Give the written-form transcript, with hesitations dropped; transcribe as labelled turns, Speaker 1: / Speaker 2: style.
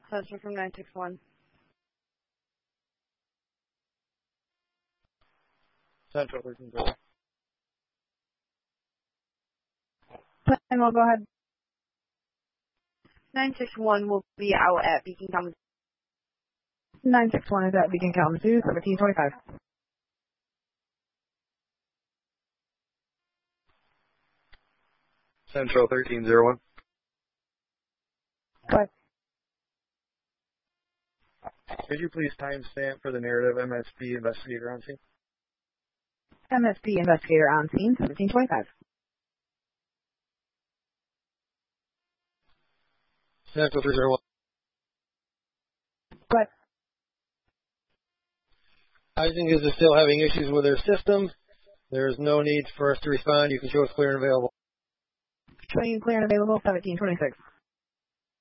Speaker 1: Central from 961.
Speaker 2: Central 1301.
Speaker 1: And we'll go ahead. 961 will be out at Beacon Kalamazoo.
Speaker 3: 961 is at Beacon Kalamazoo, 1725.
Speaker 2: Central 1301.
Speaker 3: Go ahead.
Speaker 2: Could you please timestamp for the narrative MSP investigator on scene?
Speaker 3: MSP investigator on scene, 1725.
Speaker 2: Central 301.
Speaker 3: Go ahead.
Speaker 2: Ising is still having issues with their system. There is no need for us to respond. You can show us clear and available.
Speaker 3: Showing clear and available, 1726.